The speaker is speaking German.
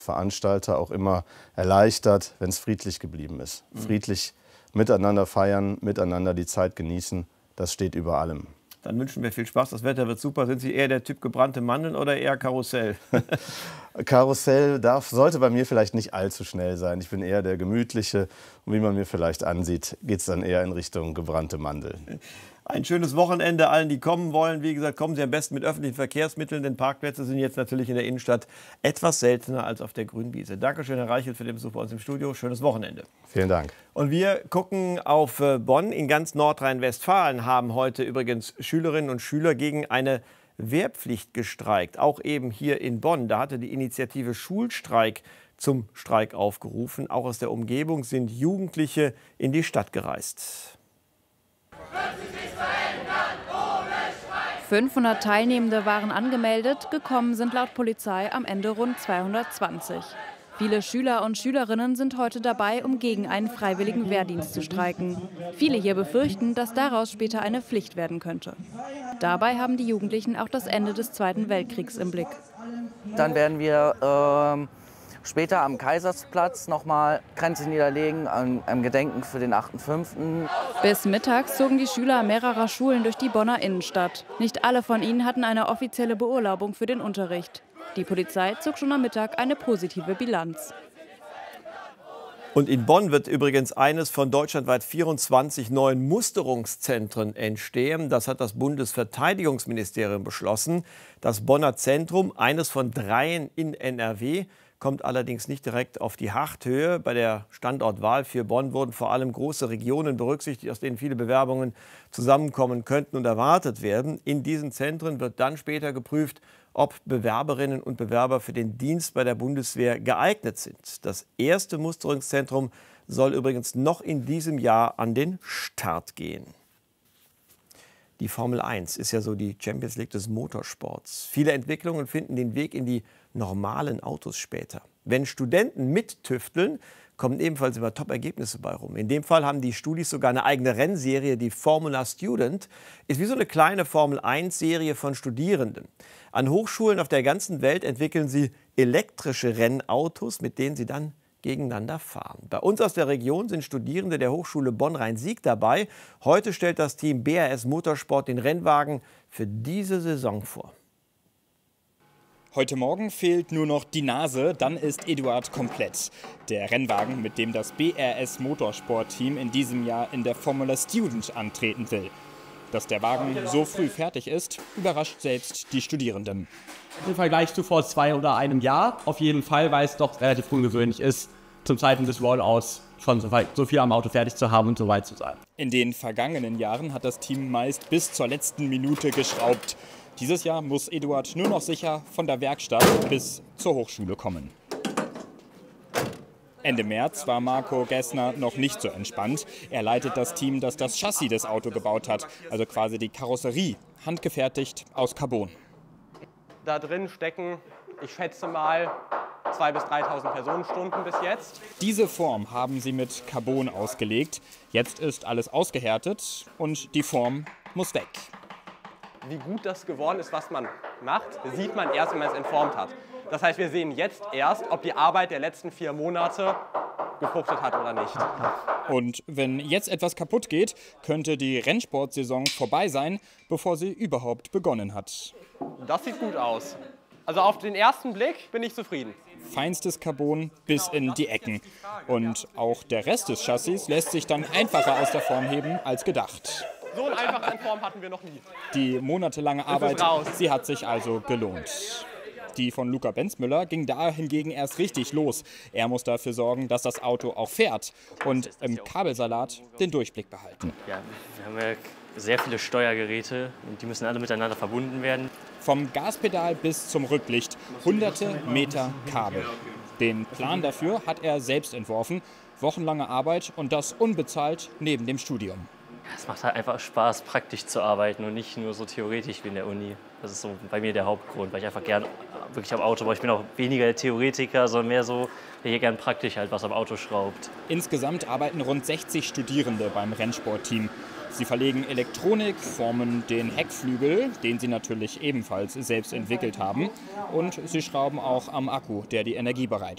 Veranstalter auch immer erleichtert, wenn es friedlich geblieben ist. Friedlich miteinander feiern, miteinander die Zeit genießen, das steht über allem. Dann wünschen wir viel Spaß, das Wetter wird super. Sind Sie eher der Typ gebrannte Mandeln oder eher Karussell? Karussell sollte bei mir vielleicht nicht allzu schnell sein. Ich bin eher der Gemütliche und wie man mir vielleicht ansieht, geht es dann eher in Richtung gebrannte Mandeln. Ein schönes Wochenende allen, die kommen wollen. Wie gesagt, kommen Sie am besten mit öffentlichen Verkehrsmitteln, denn Parkplätze sind jetzt natürlich in der Innenstadt etwas seltener als auf der Grünwiese. Dankeschön, Herr Reichelt, für den Besuch bei uns im Studio. Schönes Wochenende. Vielen Dank. Und wir gucken auf Bonn. In ganz Nordrhein-Westfalen haben heute übrigens Schülerinnen und Schüler gegen eine Wehrpflicht gestreikt. Auch eben hier in Bonn. Da hatte die Initiative Schulstreik zum Streik aufgerufen. Auch aus der Umgebung sind Jugendliche in die Stadt gereist. 500 Teilnehmende waren angemeldet, gekommen sind laut Polizei am Ende rund 220. Viele Schüler und Schülerinnen sind heute dabei, um gegen einen freiwilligen Wehrdienst zu streiken. Viele hier befürchten, dass daraus später eine Pflicht werden könnte. Dabei haben die Jugendlichen auch das Ende des Zweiten Weltkriegs im Blick. Dann werden wir später am Kaisersplatz nochmal Grenze niederlegen, am Gedenken für den 8.5. Bis mittags zogen die Schüler mehrerer Schulen durch die Bonner Innenstadt. Nicht alle von ihnen hatten eine offizielle Beurlaubung für den Unterricht. Die Polizei zog schon am Mittag eine positive Bilanz. Und in Bonn wird übrigens eines von deutschlandweit 24 neuen Musterungszentren entstehen. Das hat das Bundesverteidigungsministerium beschlossen. Das Bonner Zentrum, eines von 3 in NRW, kommt allerdings nicht direkt auf die Hachthöhe. Bei der Standortwahl für Bonn wurden vor allem große Regionen berücksichtigt, aus denen viele Bewerbungen zusammenkommen könnten und erwartet werden. In diesen Zentren wird dann später geprüft, ob Bewerberinnen und Bewerber für den Dienst bei der Bundeswehr geeignet sind. Das erste Musterungszentrum soll übrigens noch in diesem Jahr an den Start gehen. Die Formel 1 ist ja so die Champions League des Motorsports. Viele Entwicklungen finden den Weg in die normalen Autos später. Wenn Studenten mittüfteln, kommen ebenfalls immer Top-Ergebnisse bei rum. In dem Fall haben die Studis sogar eine eigene Rennserie, die Formula Student. Ist wie so eine kleine Formel-1-Serie von Studierenden. An Hochschulen auf der ganzen Welt entwickeln sie elektrische Rennautos, mit denen sie dann gegeneinander fahren. Bei uns aus der Region sind Studierende der Hochschule Bonn-Rhein-Sieg dabei. Heute stellt das Team BAS Motorsport den Rennwagen für diese Saison vor. Heute Morgen fehlt nur noch die Nase, dann ist Eduard komplett. Der Rennwagen, mit dem das BRS Motorsport-Team in diesem Jahr in der Formula Student antreten will. Dass der Wagen so früh fertig ist, überrascht selbst die Studierenden. Im Vergleich zu vor 2 oder einem Jahr auf jeden Fall, weil es doch relativ ungewöhnlich ist, zum Zeiten des Rollouts schon so viel am Auto fertig zu haben und so weit zu sein. In den vergangenen Jahren hat das Team meist bis zur letzten Minute geschraubt. Dieses Jahr muss Eduard nur noch sicher von der Werkstatt bis zur Hochschule kommen. Ende März war Marco Gessner noch nicht so entspannt. Er leitet das Team, das das Chassis des Autos gebaut hat, also quasi die Karosserie, handgefertigt aus Carbon. Da drin stecken, ich schätze mal, 2.000 bis 3.000 Personenstunden bis jetzt. Diese Form haben sie mit Carbon ausgelegt. Jetzt ist alles ausgehärtet und die Form muss weg. Wie gut das geworden ist, was man macht, sieht man erst, wenn man es entformt hat. Das heißt, wir sehen jetzt erst, ob die Arbeit der letzten 4 Monate gefruchtet hat oder nicht. Und wenn jetzt etwas kaputt geht, könnte die Rennsportsaison vorbei sein, bevor sie überhaupt begonnen hat. Das sieht gut aus. Also auf den ersten Blick bin ich zufrieden. Feinstes Carbon bis in die Ecken. Und auch der Rest des Chassis lässt sich dann einfacher aus der Form heben als gedacht. So eine einfache Form hatten wir noch nie. Die monatelange Arbeit, sie hat sich also gelohnt. Die von Luca Benzmüller ging da hingegen erst richtig los. Er muss dafür sorgen, dass das Auto auch fährt und im Kabelsalat den Durchblick behalten. Ja, wir haben ja sehr viele Steuergeräte und die müssen alle miteinander verbunden werden. Vom Gaspedal bis zum Rücklicht, hunderte Meter Kabel. Den Plan dafür hat er selbst entworfen. Wochenlange Arbeit und das unbezahlt neben dem Studium. Es macht halt einfach Spaß, praktisch zu arbeiten und nicht nur so theoretisch wie in der Uni. Das ist so bei mir der Hauptgrund, weil ich einfach gern wirklich am Auto baue. Ich bin auch weniger der Theoretiker, sondern mehr so, der hier gern praktisch halt was am Auto schraubt. Insgesamt arbeiten rund 60 Studierende beim Rennsportteam. Sie verlegen Elektronik, formen den Heckflügel, den sie natürlich ebenfalls selbst entwickelt haben. Und sie schrauben auch am Akku, der die Energie bereitstellt.